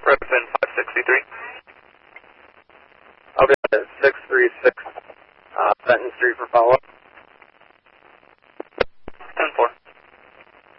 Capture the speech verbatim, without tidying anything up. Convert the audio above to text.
Redfin five sixty-three. I'll be at six three six uh, Benton Street for follow-up.